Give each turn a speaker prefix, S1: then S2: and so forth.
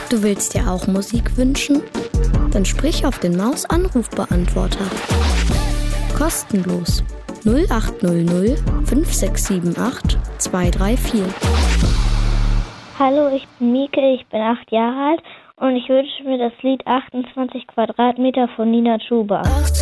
S1: Du willst dir auch Musik wünschen? Dann sprich auf den Maus-Anrufbeantworter. Kostenlos 0800 5678 234.
S2: Hallo, ich bin Mieke, ich bin 8 Jahre alt und ich wünsche mir das Lied 28 Quadratmeter von Nina Chuba.